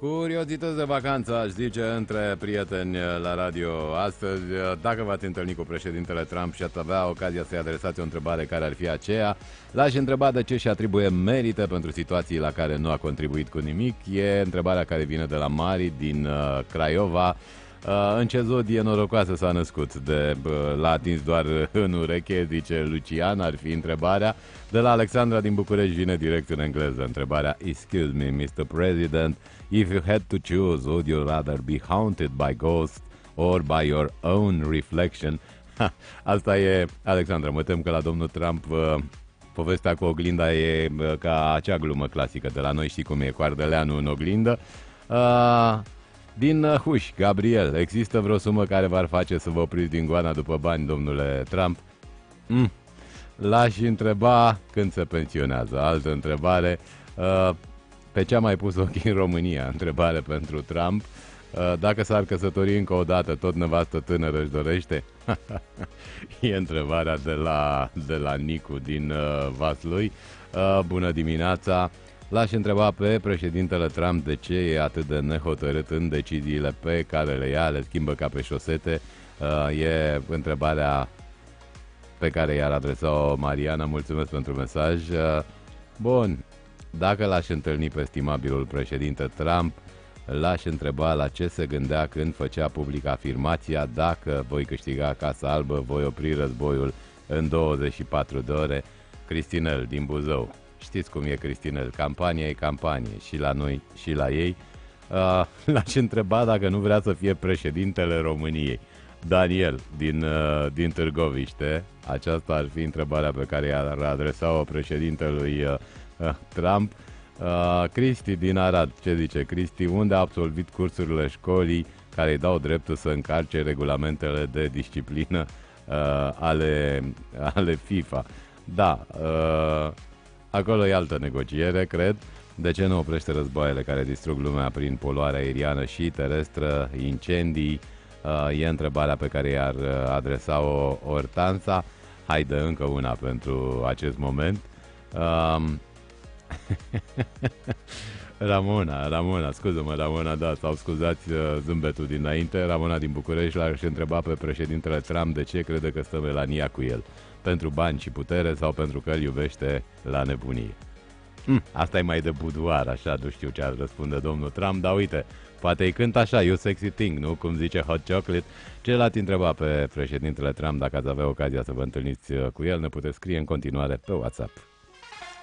Curiozități de vacanță, aș zice, între prieteni la radio astăzi. Dacă v-ați întâlnit cu președintele Trump și ați avea ocazia să-i adresați o întrebare, care ar fi aceea, l-aș întreba de ce și atribuie merite pentru situații la care nu a contribuit cu nimic. E întrebarea care vine de la Mari din Craiova. În ce zodie norocoasă s-a născut? L-a atins doar în ureche, zice Lucian, ar fi întrebarea. De la Alexandra din București vine direct în engleză întrebarea. Excuse me, Mr. President, if you had to choose, would you rather be haunted by ghosts or by your own reflection? Asta e, Alexandra, mă tem că la domnul Trump povestea cu oglinda e ca acea glumă clasică de la noi, știi cum e, cu ardeleanul în oglindă. Din Huș, Gabriel, există vreo sumă care v-ar face să vă opriți din goana după bani, domnule Trump? L-aș întreba când se pensionează. Altă întrebare, pe ce a mai pus ochii în România? Întrebare pentru Trump. Dacă s-ar căsători încă o dată, tot nevastă tânără își dorește? E întrebarea de la Nicu din Vaslui. Bună dimineața! L-aș întreba pe președintele Trump de ce e atât de nehotărât în deciziile pe care le ia, le schimbă ca pe șosete. E întrebarea pe care i-ar adresa-o Mariana. Mulțumesc pentru mesaj. Bun, dacă l-aș întâlni pe stimabilul președinte Trump, l-aș întreba la ce se gândea când făcea public afirmația: dacă voi câștiga Casa Albă, voi opri războiul în 24 de ore. Cristinel din Buzău. Știți cum e, Cristinel, campania e campanie și la noi și la ei. L-aș întreba dacă nu vrea să fie președintele României. Daniel din Târgoviște, aceasta ar fi întrebarea pe care i-ar adresa-o președintelui Trump. Cristi din Arad, ce zice Cristi? Unde a absolvit cursurile școlii care îi dau dreptul să încarce regulamentele de disciplină ale FIFA? Da, acolo e altă negociere, cred. De ce nu oprește războaiele care distrug lumea prin poluare aeriană și terestră, incendii? E întrebarea pe care i-ar adresa-o Hortanța. Haide, încă una pentru acest moment. Ramona, scuză-mă, Ramona, da, sau scuzați zâmbetul dinainte. Ramona din București l-aș întreba pe președintele Trump de ce crede că stă Melania cu el. Pentru bani și putere sau pentru că îl iubește la nebunie? Asta e mai de buduar, așa, nu știu ce ar răspunde domnul Trump, dar uite, poate îi cânt așa, you sexy thing, nu? Cum zice Hot Chocolate. Ce l-ați întreba pe președintele Trump? Dacă ați avea ocazia să vă întâlniți cu el, ne puteți scrie în continuare pe WhatsApp.